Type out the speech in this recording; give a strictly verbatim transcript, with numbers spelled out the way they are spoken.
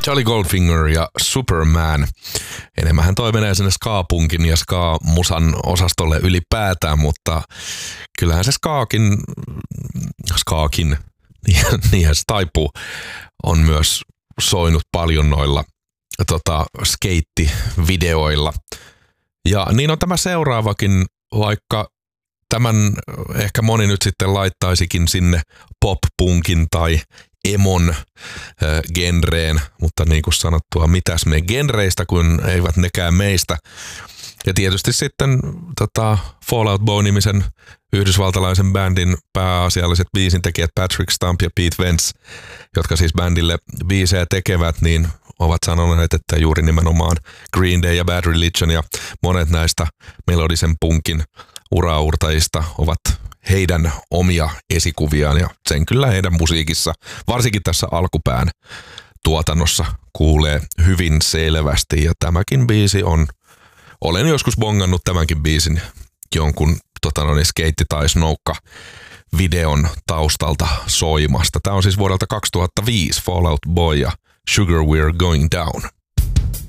Charlie Goldfinger ja Superman. Enemmän toi menee sinne ska-punkin ja ska-musan osastolle ylipäätään, mutta kyllähän se skaakin, skaakin, niinhän se taipuu, on myös soinut paljon noilla tota, skeittivideoilla. Ja niin on tämä seuraavakin, vaikka tämän ehkä moni nyt sitten laittaisikin sinne pop-punkin tai emon äh, genreen, mutta niin kuin sanottua, mitäs me genreistä, kun eivät nekään meistä. Ja tietysti sitten tota, Fall Out Boy-nimisen yhdysvaltalaisen bändin pääasialliset biisintekijät Patrick Stump ja Pete Wentz, jotka siis bändille biisejä tekevät, niin ovat sanoneet, että juuri nimenomaan Green Day ja Bad Religion ja monet näistä melodisen punkin uraurtajista ovat heidän omia esikuviaan ja sen kyllä heidän musiikissa, varsinkin tässä alkupään tuotannossa kuulee hyvin selvästi ja tämäkin biisi on, olen joskus bongannut tämänkin biisin jonkun tota noin, skeitti- tai snoukka-videon taustalta soimasta. Tämä on siis vuodelta kaksituhattaviisi Fall Out Boy ja Sugar We're Going Down.